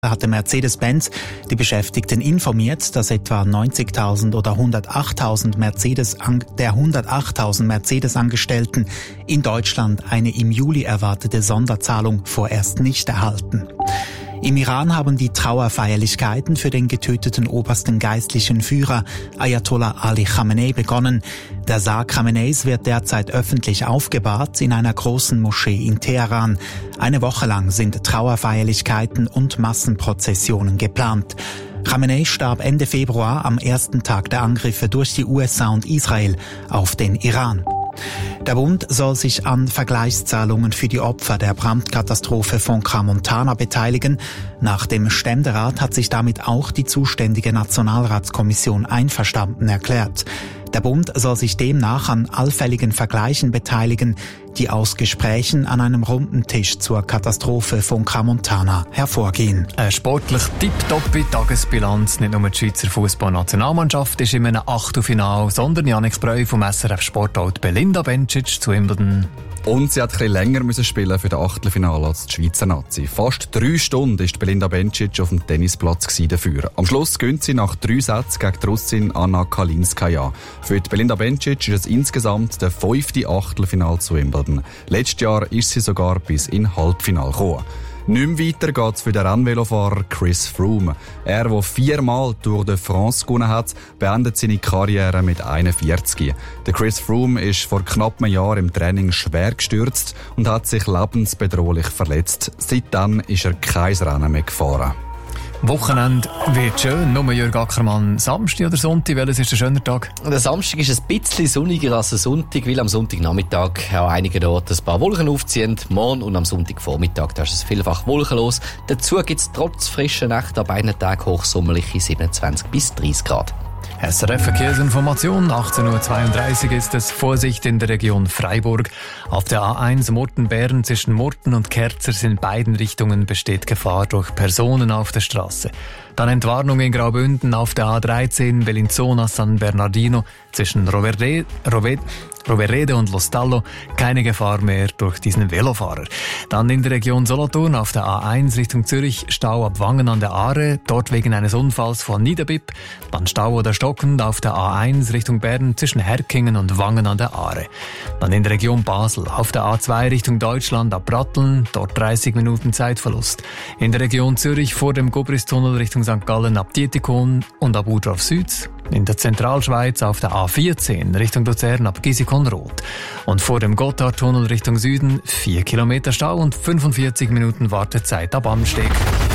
hatte Mercedes-Benz die Beschäftigten informiert, dass etwa 90.000 oder 108.000 Mercedes-Angestellten in Deutschland eine im Juli erwartete Sonderzahlung vorerst nicht erhalten. Im Iran haben die Trauerfeierlichkeiten für den getöteten obersten geistlichen Führer Ayatollah Ali Khamenei begonnen. Der Sarg Khameneis wird derzeit öffentlich aufgebahrt in einer großen Moschee in Teheran. Eine Woche lang sind Trauerfeierlichkeiten und Massenprozessionen geplant. Khamenei starb Ende Februar am ersten Tag der Angriffe durch die USA und Israel auf den Iran. Der Bund soll sich an Vergleichszahlungen für die Opfer der Brandkatastrophe von Crans-Montana beteiligen. Nach dem Ständerat hat sich damit auch die zuständige Nationalratskommission einverstanden erklärt. Der Bund soll sich demnach an allfälligen Vergleichen beteiligen, die aus Gesprächen an einem runden Tisch zur Katastrophe von Crans-Montana hervorgehen. Eine sportlich tipptoppe Tagesbilanz. Nicht nur die Schweizer Fußballnationalmannschaft ist in einem Achtelfinale, sondern Janik Spreu vom SRF Sportalt Belinda Bencic zu Wimbledon. Und sie hat ein bisschen länger spielen für das Achtelfinale als die Schweizer Nazi. Fast 3 Stunden war Belinda Bencic auf dem Tennisplatz dafür. Am Schluss gewinnt sie nach 3 Sätzen gegen die Russin Anna Kalinskaya. Für die Belinda Bencic ist es insgesamt der 5. Achtelfinale zu Wimbledon. Letztes Jahr ist sie sogar bis in Halbfinale gekommen. Nicht mehr weiter geht es für den Rennvelofahrer Chris Froome. Er, der 4-mal Tour de France gewonnen hat, beendet seine Karriere mit 41. Der Chris Froome ist vor knapp einem Jahr im Training schwer gestürzt und hat sich lebensbedrohlich verletzt. Seitdem ist er kein Rennen mehr gefahren. Wochenende wird schön. Nur Jörg Ackermann, Samstag oder Sonntag? Welches ist der schöne Tag? Der Samstag ist ein bisschen sonniger als der Sonntag, weil am Sonntagnachmittag an einigen Orten ein paar Wolken aufziehen. Morgen und am Sonntagvormittag da ist es vielfach wolkenlos. Dazu gibt es trotz frischer Nächte an beiden Tagen hochsommerliche 27 bis 30 Grad. SRF Verkehrsinformation, 18.32 Uhr ist es. Vorsicht in der Region Freiburg. Auf der A1 Murten-Bern zwischen Murten und Kerzers in beiden Richtungen besteht Gefahr durch Personen auf der Straße. Dann Entwarnung in Graubünden auf der A13 Bellinzona-San Bernardino zwischen Roverede und Lostallo. Keine Gefahr mehr durch diesen Velofahrer. Dann in der Region Solothurn auf der A1 Richtung Zürich Stau ab Wangen an der Aare, dort wegen eines Unfalls von Niederbipp. Dann Stau oder stockend auf der A1 Richtung Bern zwischen Herkingen und Wangen an der Aare. Dann in der Region Basel auf der A2 Richtung Deutschland ab Bratteln, dort 30 Minuten Zeitverlust. In der Region Zürich vor dem Gobristunnel Richtung St. Gallen ab Dietikon und ab Udorf Süd. In der Zentralschweiz auf der A14 Richtung Luzern ab Gisikon-Roth. Und vor dem Gotthardtunnel Richtung Süden 4 Kilometer Stau und 45 Minuten Wartezeit ab Amsteg.